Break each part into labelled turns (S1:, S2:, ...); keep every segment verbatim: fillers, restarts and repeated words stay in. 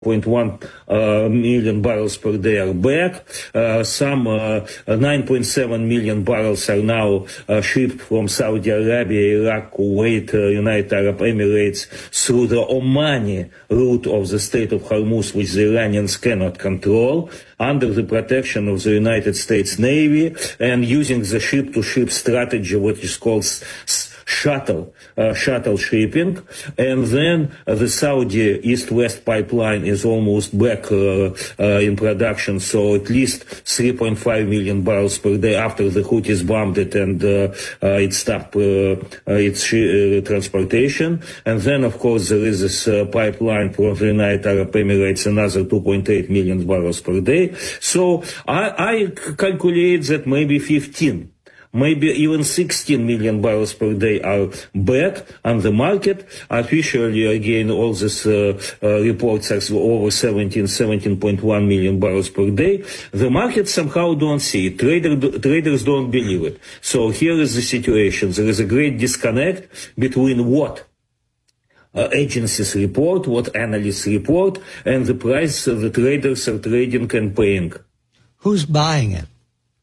S1: point one uh, million barrels per day are back. Uh, some uh, nine point seven million barrels are now uh, shipped from Saudi Arabia, Iraq, Kuwait, uh, United Arab Emirates through the Omani route of the Strait of Hormuz, which the Iranians cannot control, under the protection of the United States Navy and using the ship-to-ship strategy, which is called s- shuttle, uh, shuttle shipping. And then uh, the Saudi East-West pipeline is almost back uh, uh, in production, so at least three point five million barrels per day after the Houthis bombed it and uh, uh, it stopped uh, uh, its sh- uh, transportation. And then, of course, there is this uh, pipeline from the United Arab Emirates, another two point eight million barrels per day. So I, I calculate that maybe fifteen. Maybe even sixteen million barrels per day are back on the market. Officially, again, all these uh, uh, reports are over seventeen, seventeen point one million barrels per day. The market somehow don't see it. Trader, traders don't believe it. So here is the situation. There is a great disconnect between what Uh, agencies report, what analysts report, and the price uh, the traders are trading and paying.
S2: Who's buying it?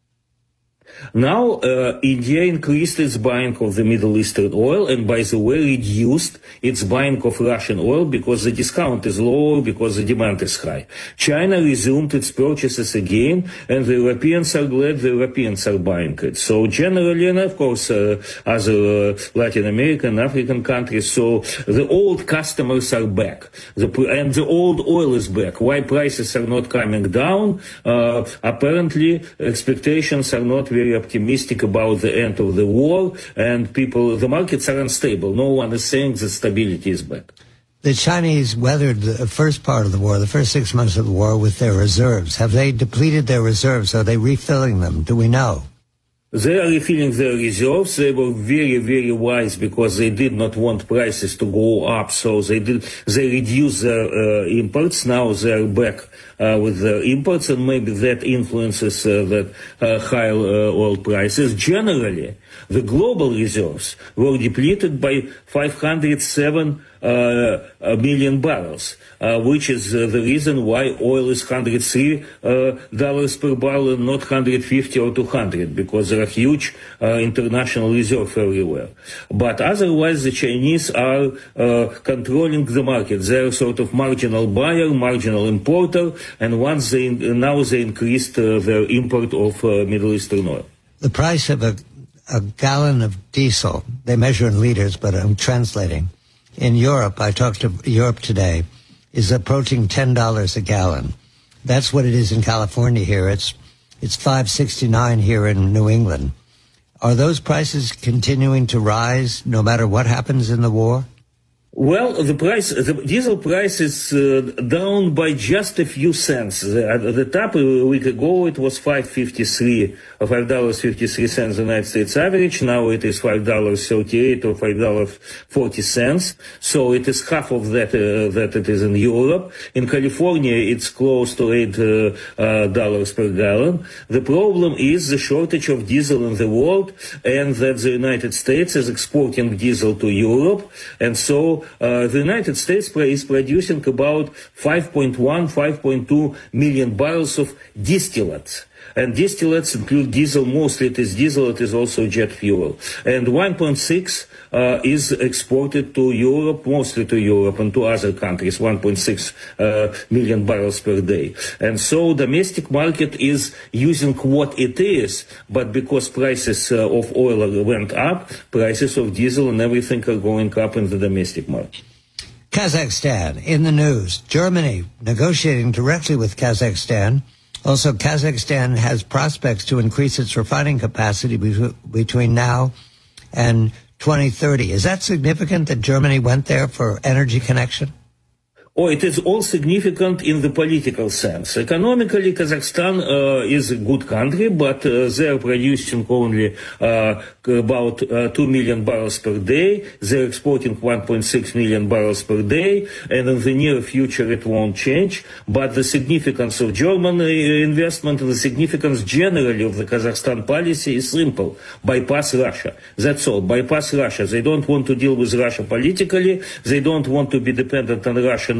S1: Now, uh, India increased its buying of the Middle Eastern oil and, by the way, reduced its buying of Russian oil because the discount is lower, because the demand is high. China resumed its purchases again, and the Europeans are glad the Europeans are buying it. So generally, and of course, uh, other uh, Latin American, African countries, so the old customers are back. The, and the old oil is back. Why prices are not coming down? Uh, apparently, expectations are not very optimistic about the end of the war, and people, the markets are unstable. No one is saying that stability is back.
S2: The Chinese weathered the first part of the war, the first six months of the war, with their reserves. Have they depleted their reserves? Are they refilling them? Do we know?
S1: They are refilling their reserves. They were very, very wise because they did not want prices to go up. So they did, they reduced their uh, imports. Now they're back uh, with their imports, and maybe that influences uh, that uh, high uh, oil prices. Generally, the global reserves were depleted by five hundred seven uh, million barrels, uh, which is uh, the reason why oil is one hundred three dollars uh, per barrel and not one hundred fifty or two hundred, because there are huge uh, international reserves everywhere. But otherwise, the Chinese are uh, controlling the market. They're sort of marginal buyer, marginal importer, and once they now they increased uh, their import of uh, Middle Eastern oil.
S2: The price of a, a gallon of diesel, they measure in liters, but I'm translating. In Europe, I talked to Europe today, is approaching ten dollars a gallon. That's what it is in California here. It's it's five sixty-nine here in New England. Are those prices continuing to rise no matter what happens in the war?
S1: Well, the price, the diesel price is uh, down by just a few cents. At the top, a week ago, it was five fifty-three, or five dollars fifty-three cents, the United States average. Now it is five dollars thirty-eight or five dollars forty cents. So it is half of that uh, that it is in Europe. In California, it's close to eight uh, uh, dollars per gallon. The problem is the shortage of diesel in the world, and that the United States is exporting diesel to Europe, and so Uh, the United States is producing about five point one, five point two million barrels of distillates. And distillates include diesel. Mostly it is diesel, it is also jet fuel. And one point six uh, is exported to Europe, mostly to Europe and to other countries, one point six uh, million barrels per day. And so domestic market is using what it is, but because prices uh, of oil went up, prices of diesel and everything are going up in the domestic market.
S2: Kazakhstan, in the news. Germany negotiating directly with Kazakhstan. Also, Kazakhstan has prospects to increase its refining capacity be- between now and twenty thirty. Is that significant that Germany went there for energy connection?
S1: Oh, it is all significant in the political sense. Economically, Kazakhstan uh, is a good country, but uh, they are producing only uh, about uh, two million barrels per day. They're exporting one point six million barrels per day, and in the near future it won't change. But the significance of German uh, investment and the significance generally of the Kazakhstan policy is simple. Bypass Russia. That's all. Bypass Russia. They don't want to deal with Russia politically. They don't want to be dependent on Russia now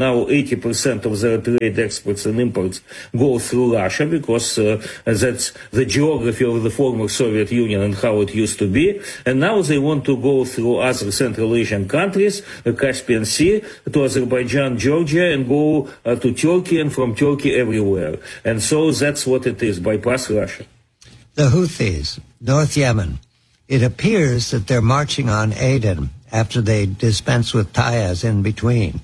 S1: now eighty percent of their trade exports and imports go through Russia, because uh, that's the geography of the former Soviet Union and how it used to be. And now they want to go through other Central Asian countries, the Caspian Sea, to Azerbaijan, Georgia, and go uh, to Turkey, and from Turkey everywhere. And so that's what it is, bypass Russia.
S2: The Houthis, North Yemen, it appears that they're marching on Aden after they dispense with Taiz in between.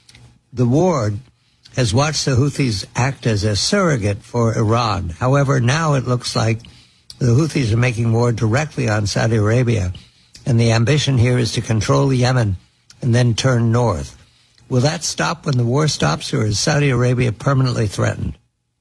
S2: The war has watched the Houthis act as a surrogate for Iran. However, now it looks like the Houthis are making war directly on Saudi Arabia, and the ambition here is to control Yemen and then turn north. Will that stop when the war stops, or is Saudi Arabia permanently threatened?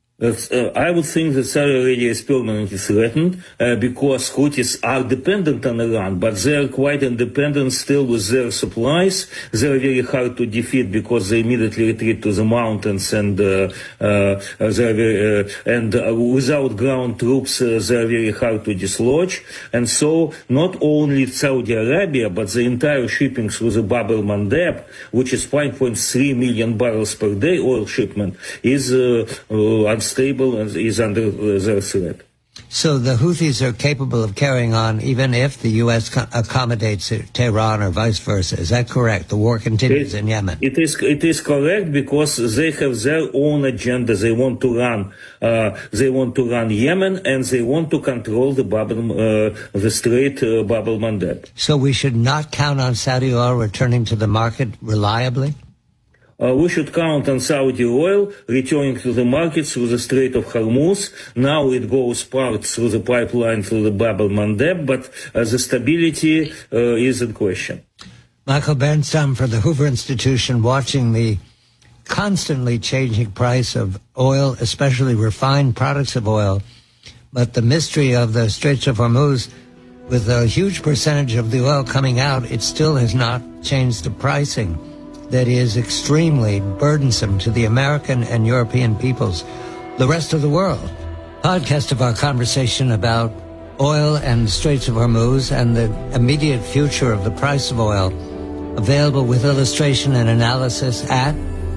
S1: Uh, I would think that Saudi Arabia is permanently threatened uh, because Houthis are dependent on Iran, but they are quite independent still with their supplies. They are very hard to defeat because they immediately retreat to the mountains, and uh, uh, they are very, uh, and uh, without ground troops, uh, they are very hard to dislodge. And so not only Saudi Arabia, but the entire shipping through the Bab el-Mandeb, which is five point three million barrels per day oil shipment, is uh, uh, stable and is under uh, their threat.
S2: So the Houthis are capable of carrying on even if the U S co- accommodates Tehran or vice versa. Is that correct? The war continues
S1: it,
S2: in Yemen.
S1: It is it is correct, because they have their own agenda. They want to run. Uh, they want to run Yemen, and they want to control the Bab el, uh, the Strait uh, Bab el-Mandeb.
S2: So we should not count on Saudi oil returning to the market reliably?
S1: Uh, we should count on Saudi oil returning to the market through the Strait of Hormuz. Now it goes part through the pipeline through the Bab el-Mandeb, but uh, the stability uh, is in question.
S2: Michael Bernstein for the Hoover Institution, watching the constantly changing price of oil, especially refined products of oil. But the mystery of the Straits of Hormuz, with a huge percentage of the oil coming out, it still has not changed the pricing. That is extremely burdensome to the American and European peoples, the rest of the world. Podcast of our conversation about oil and Straits of Hormuz and the immediate future of the price of oil, available with illustration and analysis at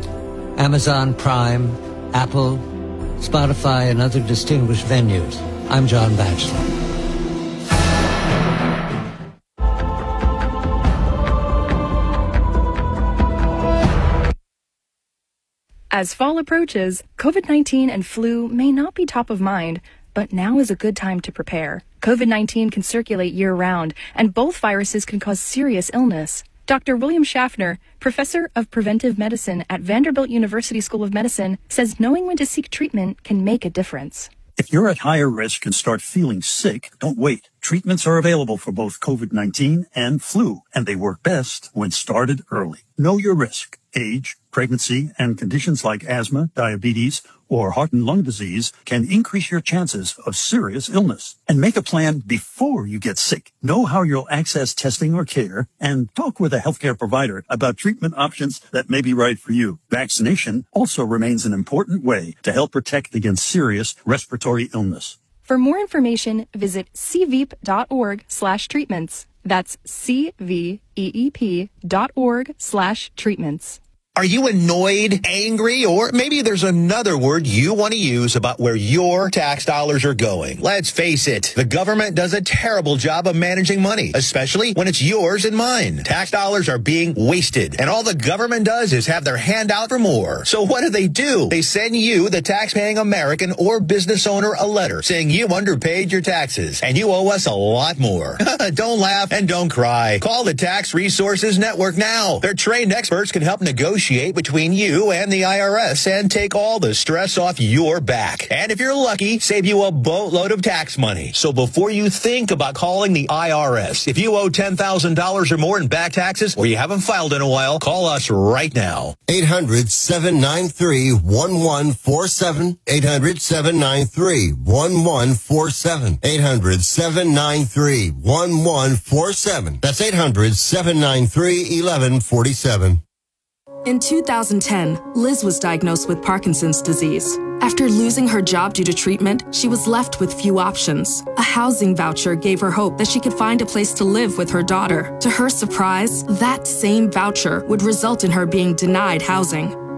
S2: Amazon Prime, Apple, Spotify, and other distinguished venues. I'm John Batchelor.
S3: As fall approaches, COVID nineteen and flu may not be top of mind, but now is a good time to prepare. COVID nineteen can circulate year-round, and both viruses can cause serious illness. Doctor William Schaffner, professor of preventive medicine at Vanderbilt University School of Medicine, says knowing when to seek treatment can make a difference.
S4: If you're at higher risk and start feeling sick, don't wait. Treatments are available for both COVID nineteen and flu, and they work best when started early. Know your risk, age, pregnancy, and conditions like asthma, diabetes, or heart and lung disease can increase your chances of serious illness. And make a plan before you get sick. Know how you'll access testing or care, and talk with a healthcare provider about treatment options that may be right for you. Vaccination also remains an important way to help protect against serious respiratory illness.
S3: For more information, visit cveep.org slash treatments. That's C-V-E-E-P dot org slash treatments.
S5: Are you annoyed, angry, or maybe there's another word you want to use about where your tax dollars are going? Let's face it, the government does a terrible job of managing money, especially when it's yours and mine. Tax dollars are being wasted, and all the government does is have their hand out for more. So what do they do? They send you, the tax-paying American or business owner, a letter saying you underpaid your taxes, and you owe us a lot more. Don't laugh and don't cry. Call the Tax Resources Network now. Their trained experts can help negotiate between you and the I R S and take all the stress off your back. And if you're lucky, save you a boatload of tax money. So before you think about calling the I R S, if you owe ten thousand dollars or more in back taxes or you haven't filed in a while, call us right now.
S6: eight hundred, seven nine three, one one four seven. eight hundred, seven nine three, one one four seven. eight hundred, seven nine three, one one four seven. That's eight hundred, seven nine three, one one four seven.
S7: In two thousand ten, Liz was diagnosed with Parkinson's disease. After losing her job due to treatment, she was left with few options. A housing voucher gave her hope that she could find a place to live with her daughter. To her surprise, that same voucher would result in her being denied housing.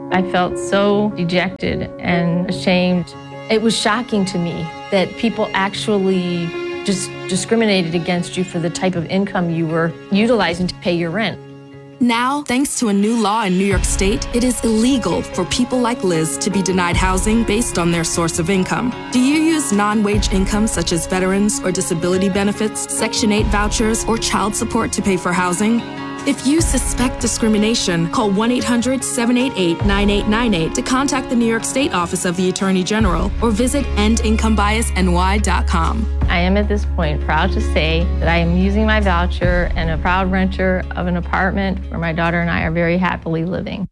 S8: I felt so dejected and ashamed. It was shocking to me that people actually just discriminated against you for the type of income you were utilizing to pay your rent.
S7: Now, thanks to a new law in New York State, it is illegal for people like Liz to be denied housing based on their source of income. Do you use non-wage income such as veterans or disability benefits, Section eight vouchers, or child support to pay for housing? If you suspect discrimination, call one eight hundred, seven eight eight, nine eight nine eight to contact the New York State Office of the Attorney General or visit end income bias N Y dot com.
S8: I am at this point proud to say that I am using my voucher and a proud renter of an apartment where my daughter and I are very happily living.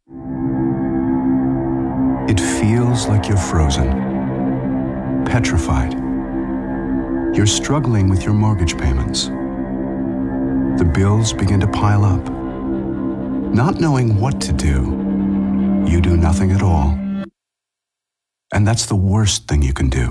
S9: It feels like you're frozen, petrified. You're struggling with your mortgage payments. The bills begin to pile up. Not knowing what to do, you do nothing at all. And that's the worst thing you can do.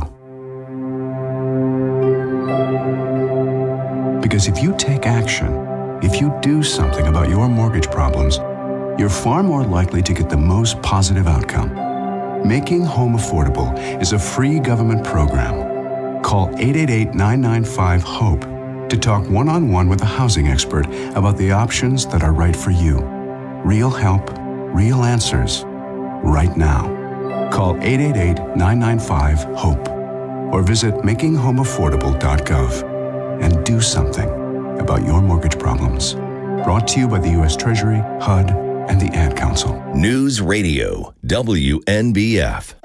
S9: Because if you take action, if you do something about your mortgage problems, you're far more likely to get the most positive outcome. Making Home Affordable is a free government program. Call eight eight eight, nine nine five, HOPE to talk one-on-one with a housing expert about the options that are right for you. Real help, real answers, right now. Call eight eight eight, nine nine five, HOPE or visit making home affordable dot gov and do something about your mortgage problems. Brought to you by the U S Treasury, H U D, and the Ad Council.
S10: News Radio, W N B F.